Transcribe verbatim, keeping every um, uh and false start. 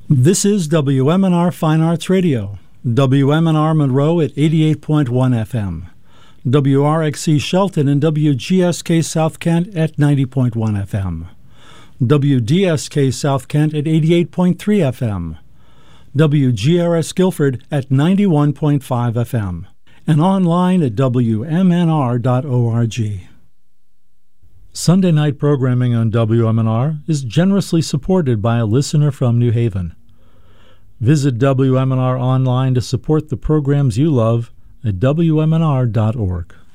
This is W M N R Fine Arts Radio, W M N R Monroe at eighty-eight point one F M, W R X C Shelton and W G S K South Kent at ninety point one F M, W D S K South Kent at eighty-eight point three F M, W G R S Guilford at ninety-one point five F M, and online at W M N R dot org. Sunday night programming on W M N R is generously supported by a listener from New Haven. Visit W M N R online to support the programs you love at W M N R dot org.